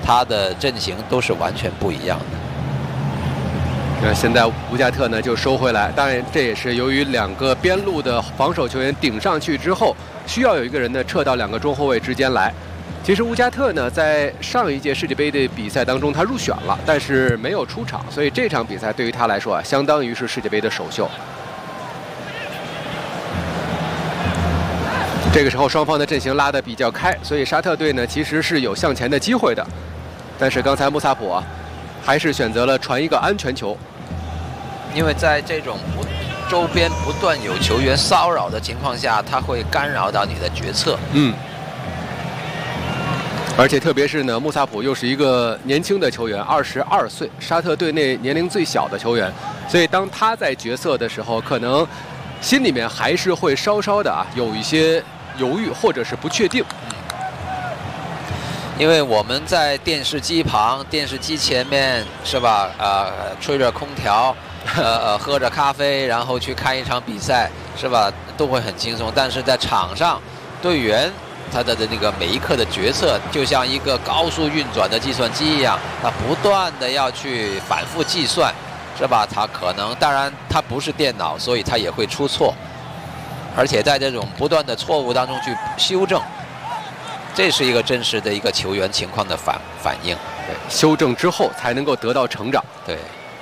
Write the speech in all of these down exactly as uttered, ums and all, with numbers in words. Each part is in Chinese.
他的阵型都是完全不一样的。 那现在乌加特呢就收回来，当然这也是由于两个边路的防守球员顶上去之后，需要有一个人呢撤到两个中后卫之间来。其实乌加特呢在上一届世界杯的比赛当中他入选了，但是没有出场，所以这场比赛对于他来说啊，相当于是世界杯的首秀。这个时候双方的阵型拉得比较开，所以沙特队呢其实是有向前的机会的，但是刚才穆萨普啊还是选择了传一个安全球。 因为在这种不周边不断有球员骚扰的情况下，他会干扰到你的决策。 嗯，而且特别是呢，穆萨普又是一个年轻的球员，二十二岁，沙特队内年龄最小的球员，所以当他在决策的时候，可能心里面还是会稍稍的啊有一些犹豫或者是不确定。 因为我们在电视机旁、电视机前面是吧？呃，吹着空调。呃呃，喝着咖啡，然后去看一场比赛，是吧？都会很轻松。但是在场上，队员他的的那个每一刻的决策，就像一个高速运转的计算机一样，他不断的要去反复计算，是吧？他可能，当然他不是电脑，所以他也会出错，而且在这种不断的错误当中去修正，这是一个真实的一个球员情况的反反应。 对，修正之后才能够得到成长。 对。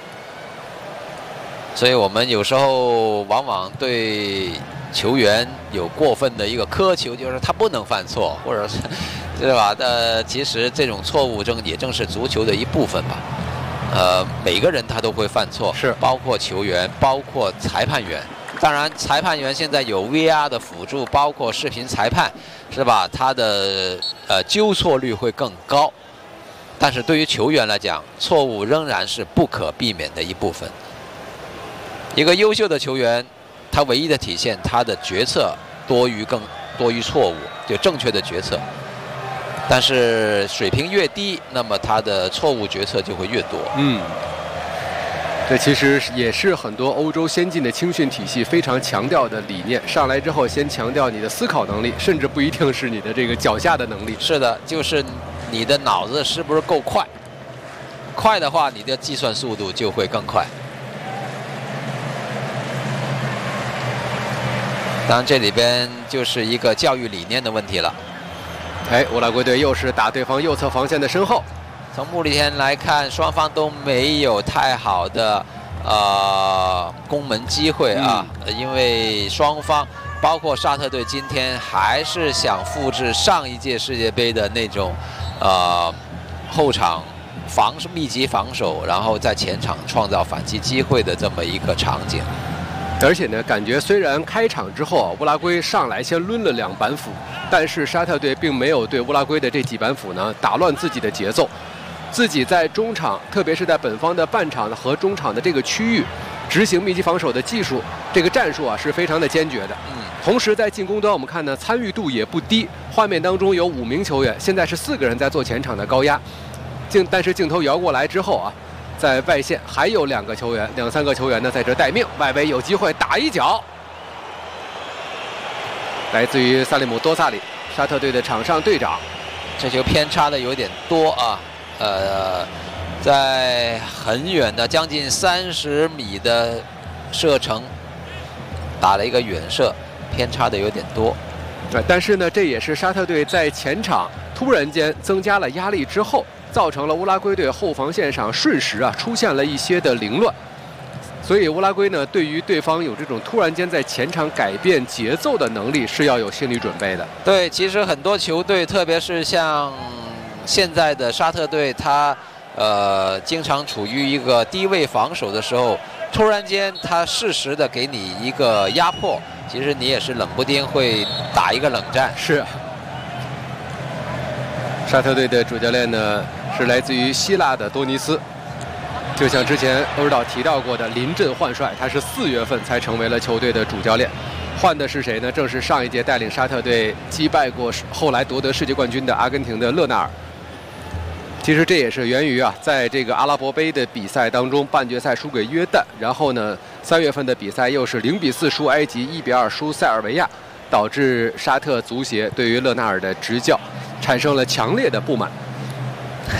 所以我们有时候往往对球员有过分的一个苛求，就是他不能犯错，或者是，是吧？呃，其实这种错误正也正是足球的一部分吧。呃，每个人他都会犯错， 是包括球员，包括裁判员。当然，裁判员现在有 V R 的辅助，包括视频裁判，是吧？他的呃纠错率会更高。但是对于球员来讲，错误仍然是不可避免的一部分。一个优秀的球员，他唯一的体现，他的决策多于更多于错误，就正确的决策。但是水平越低，那么他的错误决策就会越多。 嗯，这其实也是很多欧洲先进的青训体系非常强调的理念。上来之后，先强调你的思考能力，甚至不一定是你的这个脚下的能力。 是的，就是你的脑子是不是够快？快的话，你的计算速度就会更快。当然，这里边就是一个教育理念的问题了。 哎，乌拉圭队又是打对方右侧防线的身后。 从目前来看，双方都没有太好的呃攻门机会啊，嗯、因为双方包括沙特队今天还是想复制上一届世界杯的那种呃后场防密集防守，然后在前场创造反击机会的这么一个场景。 而且呢，感觉虽然开场之后啊，乌拉圭上来先抡了两板斧，但是沙特队并没有对乌拉圭的这几板斧呢打乱自己的节奏，自己在中场，特别是在本方的半场和中场的这个区域，执行密集防守的技术，这个战术啊是非常的坚决的。嗯，同时在进攻端我们看呢，参与度也不低，画面当中有五名球员，现在是四个人在做前场的高压，镜但是镜头摇过来之后啊。在外线还有两个球员，两三个球员呢在这待命，外围有机会打一脚，来自于萨利姆多萨里，沙特队的场上队长。 这球偏差的有点多啊，呃，在很远的将近三十米的射程打了一个远射，偏差的有点多。 但是呢，这也是沙特队在前场突然间增加了压力之后。造成了乌拉圭队后防线上瞬时啊出现了一些的凌乱，所以乌拉圭呢对于对方有这种突然间在前场改变节奏的能力是要有心理准备的。 对，其实很多球队，特别是像现在的沙特队，他呃经常处于一个低位防守的时候，突然间他适时的给你一个压迫，其实你也是冷不丁会打一个冷战。 是。沙特队的主教练呢是来自于希腊的多尼斯，就像之前欧指导提到过的临阵换帅，他是四月份才成为了球队的主教练。换的是谁呢？正是上一届带领沙特队击败过后来夺得世界冠军的阿根廷的勒纳尔。其实这也是源于啊，在这个阿拉伯杯的比赛当中，半决赛输给约旦，然后呢，三月份的比赛又是零比四输埃及，一比二输塞尔维亚，导致沙特足协对于勒纳尔的执教产生了强烈的不满。